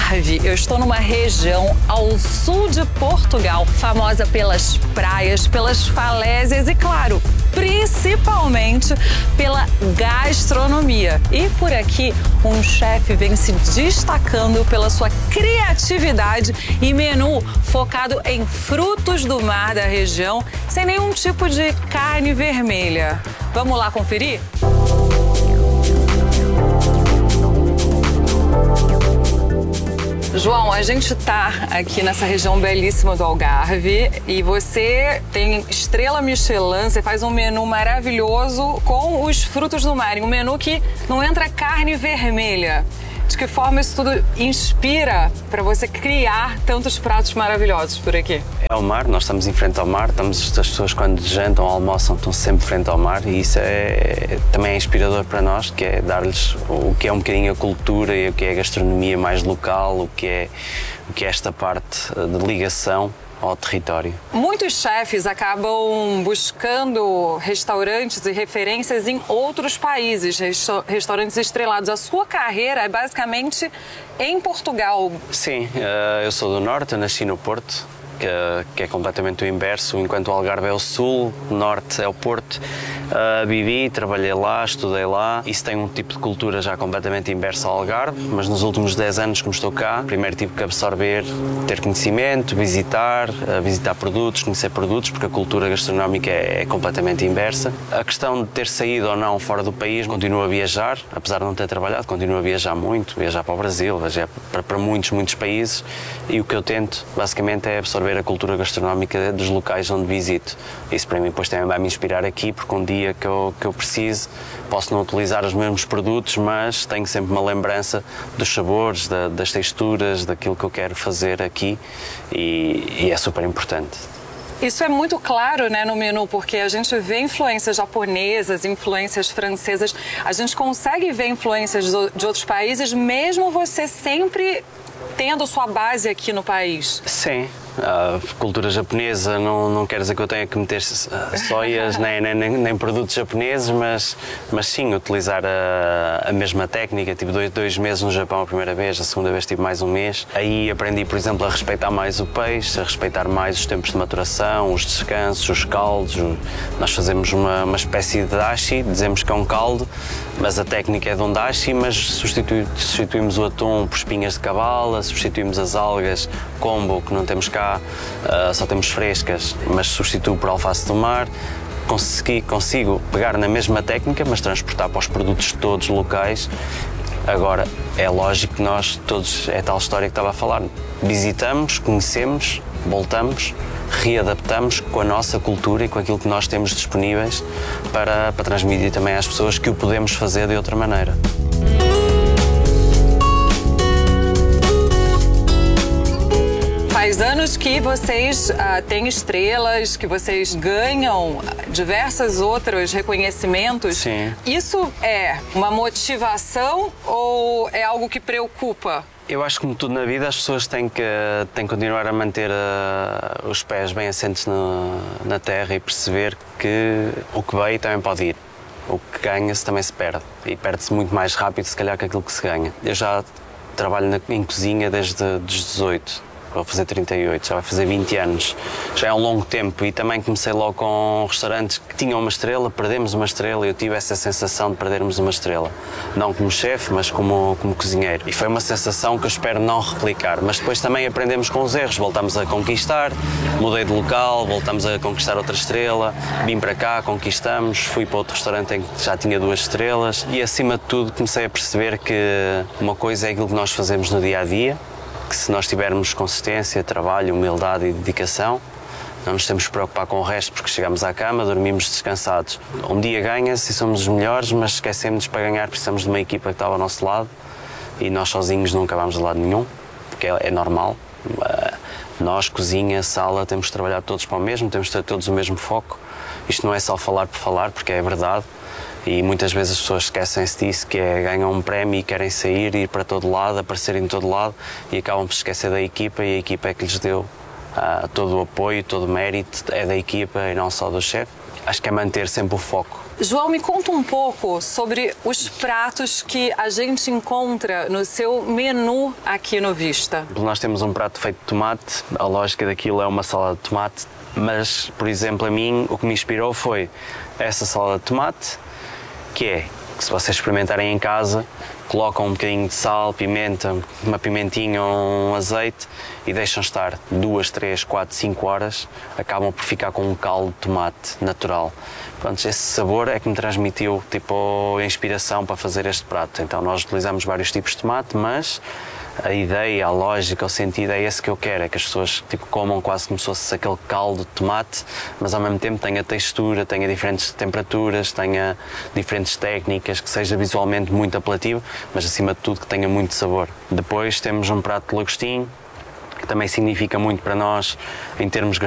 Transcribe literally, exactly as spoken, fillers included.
Algarve. Eu estou numa região ao sul de Portugal, famosa pelas praias, pelas falésias e, claro, principalmente pela gastronomia. E por aqui, um chefe vem se destacando pela sua criatividade e menu focado em frutos do mar da região, sem nenhum tipo de carne vermelha. Vamos lá conferir? João, a gente tá aqui nessa região belíssima do Algarve e você tem estrela Michelin, você faz um menu maravilhoso com os frutos do mar, um menu que não entra carne vermelha. De que forma isso tudo inspira para você criar tantos pratos maravilhosos por aqui? É o mar, nós estamos em frente ao mar, estamos, as pessoas quando jantam ou almoçam estão sempre frente ao mar e isso é, também é inspirador para nós, que é dar-lhes o que é um bocadinho a cultura e o que é a gastronomia mais local, o que é, o que é esta parte de ligação ao território. Muitos chefes acabam buscando restaurantes e referências em outros países, restaurantes estrelados. A sua carreira é basicamente em Portugal. Sim, eu sou do Norte, eu nasci no Porto, que é completamente o inverso, enquanto o Algarve é o Sul, o Norte é o Porto. Uh, vivi, trabalhei lá, estudei lá. Isso tem um tipo de cultura já completamente inverso ao Algarve, mas nos últimos dez anos que estou cá, primeiro tive que absorver, ter conhecimento, visitar, uh, visitar produtos, conhecer produtos, porque a cultura gastronómica é, é completamente inversa. A questão de ter saído ou não fora do país, continuo a viajar, apesar de não ter trabalhado, continuo a viajar muito, viajar para o Brasil, viajar para, para muitos, muitos países, e o que eu tento, basicamente, é absorver a cultura gastronómica dos locais onde visito. Isso para mim depois também vai me inspirar aqui, porque um dia que eu, que eu preciso, posso não utilizar os mesmos produtos, mas tenho sempre uma lembrança dos sabores, da, das texturas, daquilo que eu quero fazer aqui e, e é super importante. Isso é muito claro, né, no menu, porque a gente vê influências japonesas, influências francesas, a gente consegue ver influências de outros países, mesmo você sempre tendo sua base aqui no país. Sim. A cultura japonesa não, não quer dizer que eu tenha que meter soias nem, nem, nem produtos japoneses, mas, mas sim utilizar a, a mesma técnica. Tive dois, dois meses no Japão a primeira vez, a segunda vez tive mais um mês. Aí aprendi, por exemplo, a respeitar mais o peixe, a respeitar mais os tempos de maturação, os descansos, os caldos. Nós fazemos uma, uma espécie de dashi, dizemos que é um caldo, mas a técnica é de um dashi, mas substitui, substituímos o atum por espinhas de cabala, substituímos as algas combo, que não temos cá, Uh, só temos frescas, mas substituo por alface do mar. Consegui, consigo pegar na mesma técnica, mas transportar para os produtos todos locais. Agora, é lógico que nós todos, é tal história que estava a falar, visitamos, conhecemos, voltamos, readaptamos com a nossa cultura e com aquilo que nós temos disponíveis para, para transmitir também às pessoas que o podemos fazer de outra maneira. Faz anos que vocês uh, têm estrelas, que vocês ganham diversos outros reconhecimentos. Sim. Isso é uma motivação ou é algo que preocupa? Eu acho que, como tudo na vida, as pessoas têm que, têm que continuar a manter uh, os pés bem assentes no, na terra e perceber que o que veio também pode ir. O que ganha-se também se perde. E perde-se muito mais rápido, se calhar, que aquilo que se ganha. Eu já trabalho na, em cozinha desde os dezoito. Vou fazer trinta e oito, já vai fazer vinte anos. Já é um longo tempo e também comecei logo com restaurantes que tinham uma estrela, perdemos uma estrela e eu tive essa sensação de perdermos uma estrela. Não como chefe, mas como, como cozinheiro. E foi uma sensação que eu espero não replicar. Mas depois também aprendemos com os erros, voltamos a conquistar, mudei de local, voltamos a conquistar outra estrela, vim para cá, conquistamos, fui para outro restaurante em que já tinha duas estrelas e acima de tudo comecei a perceber que uma coisa é aquilo que nós fazemos no dia-a-dia, que se nós tivermos consistência, trabalho, humildade e dedicação, não nos temos que preocupar com o resto, porque chegamos à cama, dormimos descansados. Um dia ganha-se e somos os melhores, mas esquecemos para ganhar precisamos de uma equipa que está ao nosso lado e nós sozinhos nunca vamos de lado nenhum, porque é, é normal. Nós, cozinha, sala, temos que trabalhar todos para o mesmo, temos que ter todos o mesmo foco. Isto não é só falar por falar, porque é verdade. E muitas vezes as pessoas esquecem-se disso, que é ganham um prémio e querem sair, ir para todo lado, aparecerem de todo lado e acabam por se esquecer da equipa e a equipa é que lhes deu uh, todo o apoio, todo o mérito, é da equipa e não só do chefe. Acho que é manter sempre o foco João, me conta um pouco sobre os pratos que a gente encontra no seu menu aqui no Vista. Nós temos um prato feito de tomate, a lógica daquilo é uma salada de tomate, mas, por exemplo, a mim o que me inspirou foi essa salada de tomate, que é, que se vocês experimentarem em casa, colocam um bocadinho de sal, pimenta, uma pimentinha ou um azeite e deixam estar duas, três, quatro, cinco horas, acabam por ficar com um caldo de tomate natural. Pronto, esse sabor é que me transmitiu tipo, a inspiração para fazer este prato. Então nós utilizamos vários tipos de tomate, mas a ideia, a lógica, o sentido é esse que eu quero, é que as pessoas tipo, comam quase como se fosse aquele caldo de tomate, mas ao mesmo tempo tenha textura, tenha diferentes temperaturas, tenha diferentes técnicas, que seja visualmente muito apelativo, mas acima de tudo que tenha muito sabor. Depois temos um prato de lagostim, que também significa muito para nós em termos